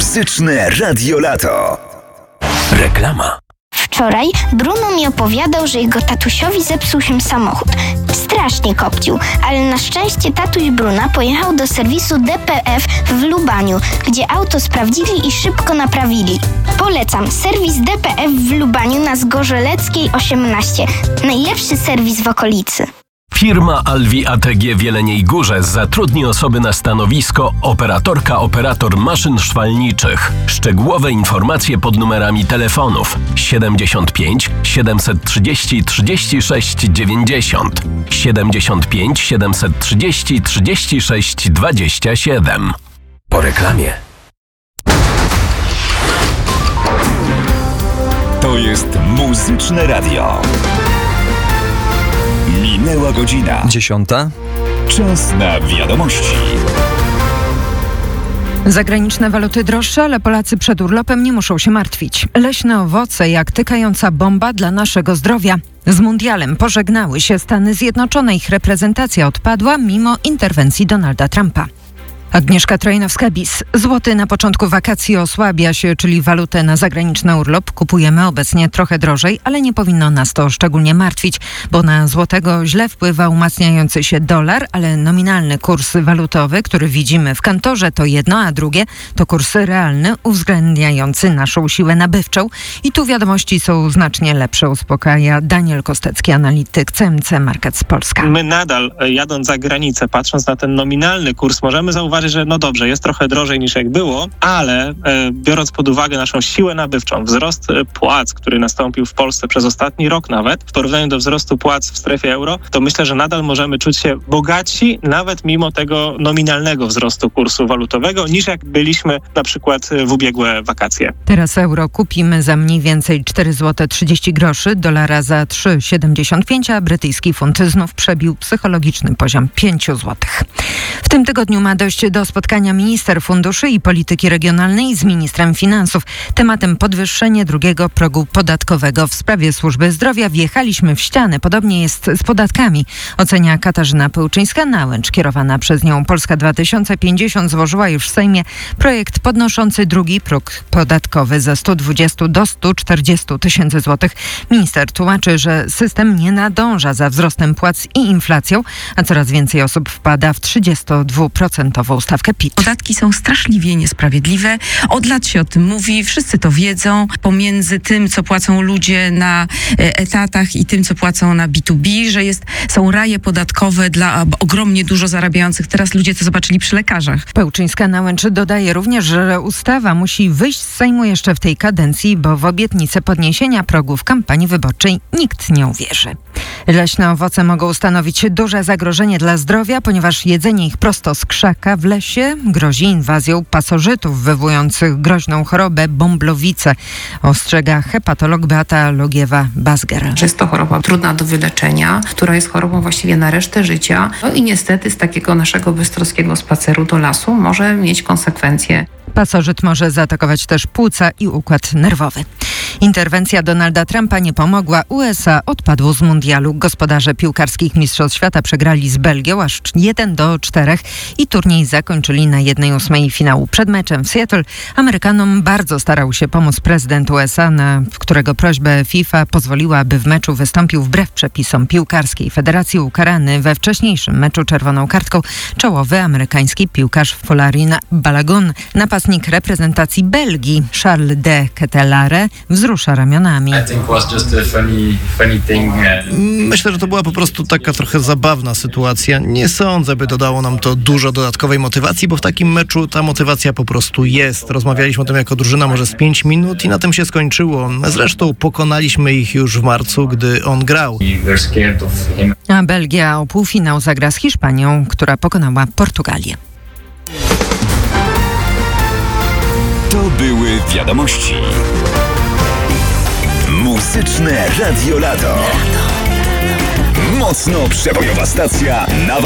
Muzyczne Radio Lato. Reklama. Wczoraj Bruno mi opowiadał, że jego tatusiowi zepsuł się samochód. Strasznie kopcił, ale na szczęście tatuś Bruna pojechał do serwisu DPF w Lubaniu, gdzie auto sprawdzili i szybko naprawili. Polecam, serwis DPF w Lubaniu na Zgorzeleckiej 18. Najlepszy serwis w okolicy. Firma Alvi ATG w Jeleniej Górze zatrudni osoby na stanowisko operator maszyn szwalniczych. Szczegółowe informacje pod numerami telefonów 75 730 36 90, 75 730 36 27. Po reklamie. To jest Muzyczne Radio. Minęła godzina 10. Czas na wiadomości. Zagraniczne waluty droższe, ale Polacy przed urlopem nie muszą się martwić. Leśne owoce jak tykająca bomba dla naszego zdrowia. Z mundialem pożegnały się Stany Zjednoczone. Ich reprezentacja odpadła mimo interwencji Donalda Trumpa. Agnieszka Trojnowska-Bis. Złoty na początku wakacji osłabia się, czyli walutę na zagraniczny urlop kupujemy obecnie trochę drożej, ale nie powinno nas to szczególnie martwić, bo na złotego źle wpływa umacniający się dolar, ale nominalny kurs walutowy, który widzimy w kantorze, to jedno, a drugie to kurs realny uwzględniający naszą siłę nabywczą. I tu wiadomości są znacznie lepsze, uspokaja Daniel Kostecki, analityk CMC Markets Polska. My nadal, jadąc za granicę, patrząc na ten nominalny kurs, możemy zauważyć, że no dobrze, jest trochę drożej niż jak było, ale biorąc pod uwagę naszą siłę nabywczą, wzrost płac, który nastąpił w Polsce przez ostatni rok nawet, w porównaniu do wzrostu płac w strefie euro, to myślę, że nadal możemy czuć się bogatsi, nawet mimo tego nominalnego wzrostu kursu walutowego, niż jak byliśmy na przykład w ubiegłe wakacje. Teraz euro kupimy za mniej więcej 4 zł 30 groszy, dolara za 3,75, a brytyjski funt znów przebił psychologiczny poziom 5 zł. W tym tygodniu ma dojść do spotkania minister funduszy i polityki regionalnej z ministrem finansów. Tematem podwyższenie drugiego progu podatkowego. W sprawie służby zdrowia wjechaliśmy w ścianę. Podobnie jest z podatkami, ocenia Katarzyna Pełczyńska-Nałęcz. Kierowana przez nią Polska 2050 złożyła już w Sejmie projekt podnoszący drugi próg podatkowy ze 120 do 140 tysięcy złotych. Minister tłumaczy, że system nie nadąża za wzrostem płac i inflacją, a coraz więcej osób wpada w 32% stawkę PIT. Podatki są straszliwie niesprawiedliwe. Od lat się o tym mówi, wszyscy to wiedzą. Pomiędzy tym, co płacą ludzie na etatach i tym, co płacą na B2B, że są raje podatkowe dla ogromnie dużo zarabiających. Teraz ludzie to zobaczyli przy lekarzach. Pełczyńska-Nałęcz dodaje również, że ustawa musi wyjść z Sejmu jeszcze w tej kadencji, bo w obietnicę podniesienia progu w kampanii wyborczej nikt nie uwierzy. Leśne owoce mogą stanowić duże zagrożenie dla zdrowia, ponieważ jedzenie ich prosto z krzaka w lesie grozi inwazją pasożytów wywołujących groźną chorobę bąblowicę, ostrzega hepatolog Beata Logiewa-Bazger. Jest to choroba trudna do wyleczenia, która jest chorobą właściwie na resztę życia. No i niestety z takiego naszego bystrowskiego spaceru do lasu może mieć konsekwencje. Pasożyt może zaatakować też płuca i układ nerwowy. Interwencja Donalda Trumpa nie pomogła. USA odpadło z mundialu. Gospodarze piłkarskich Mistrzostw Świata przegrali z Belgią aż 1-4 i turniej zakończyli na 1/8 finału. Przed meczem w Seattle Amerykanom bardzo starał się pomóc prezydent USA, na którego prośbę FIFA pozwoliła, aby w meczu wystąpił wbrew przepisom piłkarskiej federacji. Ukarany we wcześniejszym meczu czerwoną kartką czołowy amerykański piłkarz Folarin Balogun. Napastnik reprezentacji Belgii Charles de Ketelaere wzrusza ramionami. Myślę, że to była po prostu taka trochę zabawna sytuacja. Nie sądzę, by dodało nam to dużo dodatkowej motywacji, bo w takim meczu ta motywacja po prostu jest. Rozmawialiśmy o tym jako drużyna może z 5 minut i na tym się skończyło. Zresztą pokonaliśmy ich już w marcu, gdy on grał. A Belgia o półfinał zagra z Hiszpanią, która pokonała Portugalię. To były wiadomości. Muzyczne Radio Lato. Mocno przebojowa stacja na